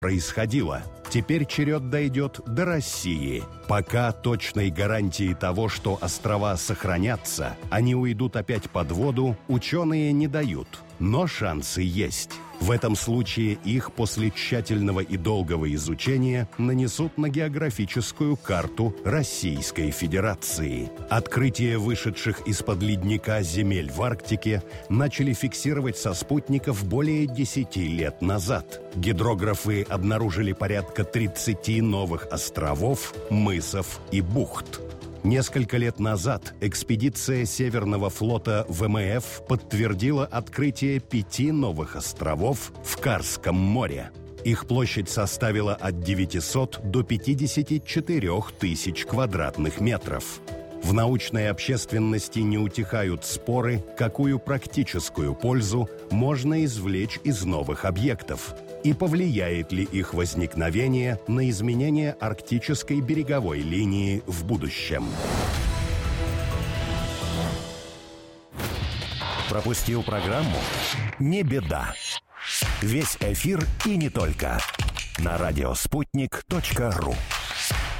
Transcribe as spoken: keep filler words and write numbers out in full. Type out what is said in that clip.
происходило. Теперь черед дойдет до России. Пока точной гарантии того, что острова сохранятся, а не уйдут опять под воду, ученые не дают. Но шансы есть. В этом случае их после тщательного и долгого изучения нанесут на географическую карту Российской Федерации. Открытие вышедших из-под ледника земель в Арктике начали фиксировать со спутников более десяти лет назад. Гидрографы обнаружили порядка тридцати новых островов, мысов и бухт. Несколько лет назад экспедиция Северного флота вэ эм эф подтвердила открытие пяти новых островов в Карском море. Их площадь составила от девятисот до пятидесяти четырёх тысяч квадратных метров. В научной общественности не утихают споры, какую практическую пользу можно извлечь из новых объектов и повлияет ли их возникновение на изменение арктической береговой линии в будущем. Пропустил программу? Не беда. Весь эфир и не только на радиоспутник точка ру.